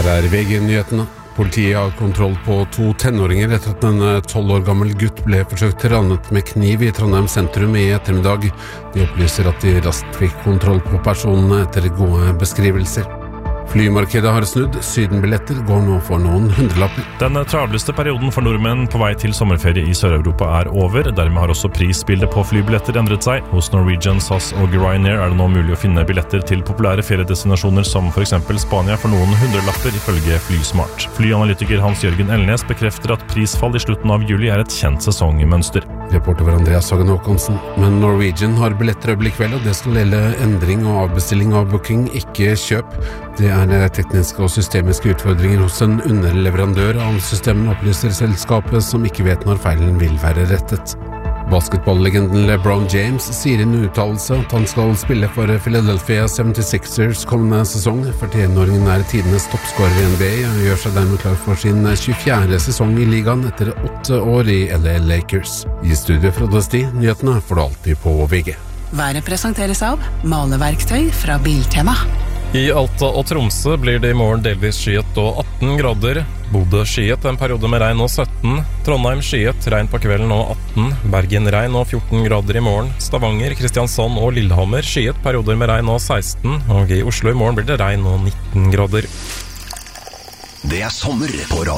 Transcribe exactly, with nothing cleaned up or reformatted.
Her er V G-nyhetene. Politiet har kontroll på to tenåringer etter at en tolv år gammel gutt ble forsøkt ranet med kniv i Trondheim sentrum i ettermiddag. De opplyser at de raskt fikk kontroll på personene etter gode beskrivelser. Flymarkedet har snudd, sydenbilletter går nå for noen hundrelapper. Den travleste perioden for nordmenn på vei til sommerferie i Sør-Europa er over. Dermed har også prisbildet på flybilletter endret seg. Hos Norwegian, S A S og Ryanair er det nå mulig å finne billetter til populære feriedestinasjoner som for eksempel Spania for noen hundrelapper ifølge Flysmart. Flyanalytiker Hans-Jørgen Elnes bekrefter at prisfall i slutten av juli er et kjent sesongmønster. Reporter var Andreas Hagen Håkonsen. Men Norwegian har billetter i kveld, og det skal gjelde endring og avbestilling av booking, ikke kjøp. Det er tekniske og systemiske utfordringer hos en underleverandør av systemen, opplyser selskapet, som ikke vet når feilen vil være rettet. Basketballlegenden LeBron James sier i en uttalelse at han skal spille for Philadelphia seventy-sixers kommende sesong. førtiåringen er tidenes toppskårer i N B A og gjør seg dermed klar for sin tjuefjerde sesong i ligaen etter åtte år i L A Lakers. I studio fra Desti, nyhetene får du alltid på V G. Været presenteres av maleverktøy fra Biltema. I Alta og Tromsø blir det i morgen delvis skyet og atten grader. Bodø skyet, en periode med regn og sytten. Trondheim skyet, regn på kvelden og atten. Bergen regn og fjorten grader i morgen. Stavanger, Kristiansand og Lillehammer skyet, perioder med regn og seksten. Og i Oslo i morgen blir det regn og nitten grader. Det er sommer på radio.